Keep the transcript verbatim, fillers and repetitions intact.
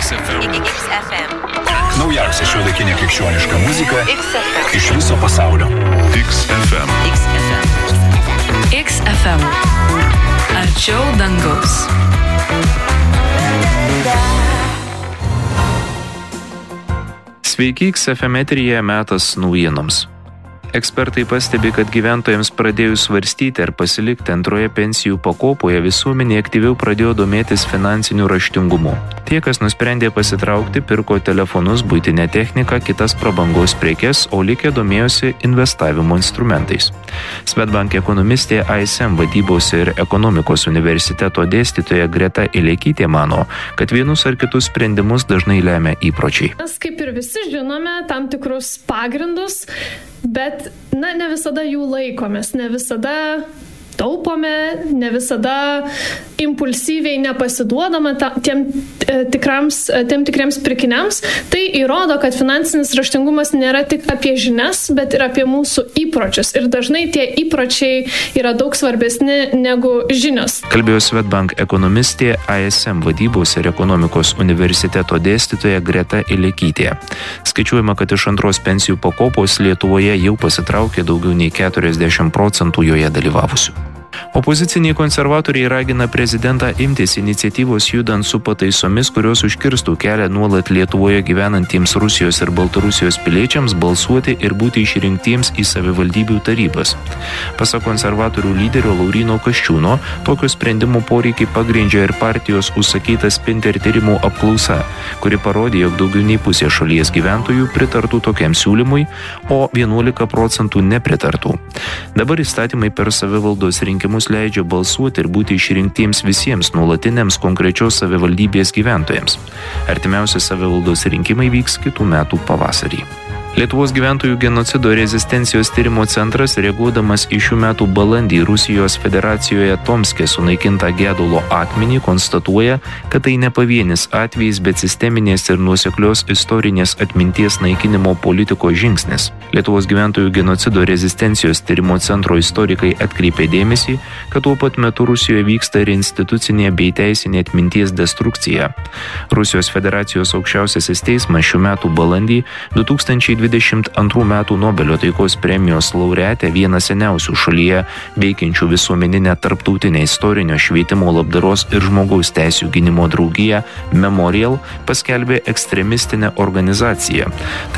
X F M. X F M. Naujausia šiuolaikinė krikščioniška muzika X F M. iš viso pasaulio. X F M. X F M. X F M. Arčiau dangaus. Sveiki, X F M eteryje metas naujienoms. Ekspertai pastebi, kad gyventojams pradėjus svarstyti ar pasilikti antroje pensijų pakopoje, visuomenė aktyviau pradėjo domėtis finansiniu raštingumu. Tie, kas nusprendė pasitraukti, pirko telefonus, buitinę techniką, kitas prabangos prekes, o likę domėjosi investavimo instrumentais. Swedbank ekonomistė I S M vadybos ir ekonomikos universiteto dėstytoja Greta Ilekytė mano, kad vienus ar kitus sprendimus dažnai lemia įpročiai. Mes kaip ir visi žinome tam tikrus pagrindus, bet na, ne visada jų laikomės, ne visada taupome, ne visada impulsyviai nepasiduodame ta, tiem, tikrams, tiem tikriems pirkiniams. Tai įrodo, kad finansinis raštingumas nėra tik apie žinias, bet ir apie mūsų įpročius. Ir dažnai tie įpročiai yra daug svarbesni negu žinios. Kalbėjo Swedbank ekonomistė I S M vadybos ir ekonomikos universiteto dėstytoja Greta Ilekytė. Skaičiuojama, kad iš antros pensijų pakopos Lietuvoje jau pasitraukė daugiau nei keturiasdešimt procentų joje dalyvavusių. Opoziciniai konservatoriai ragina prezidentą imtis iniciatyvos judant su pataisomis, kurios užkirstų kelią nuolat Lietuvoje gyvenantiems Rusijos ir Baltarusijos piliečiams balsuoti ir būti išrinktiems į savivaldybių tarybas. Pasak konservatorių lyderio Lauryno Kasčiūno, tokio sprendimo poreikį pagrindžia ir partijos užsakyta Spinter tyrimų apklausa, kuri parodė, jog daugiau nei pusė šalies gyventojų pritartų tokiam siūlymui, o vienuolika procentų nepritartų. Dabar įstatymai per savivaldos rinkimus leidžia balsuoti ir būti išrinktiems visiems nuolatiniams konkrečios savivaldybės gyventojams. Artimiausi savivaldos rinkimai vyks kitų metų pavasarį. Lietuvos gyventojų genocido rezistencijos tyrimo centras, reaguodamas į šių metų balandį Rusijos federacijoje Tomske sunaikintą gedulo akmenį, konstatuoja, kad tai ne pavienis atvejis, bet sisteminės ir nuoseklios istorinės atminties naikinimo politikos žingsnis. Lietuvos gyventojų genocido rezistencijos tyrimo centro istorikai atkreipė dėmesį, kad tuo pat metu Rusijoje vyksta ir institucinė bei teisinė atminties destrukcija. Rusijos federacijos aukščiausiasis teismas šių metų balandį du tūkstančiai dvidešimt antrų metų Nobelio taikos premijos laureatę, vieną seniausių šalyje veikiančių visuomeninę tarptautinę istorinio švietimo, labdaros ir žmogaus teisių gynimo draugiją Memorial paskelbė ekstremistinę organizaciją.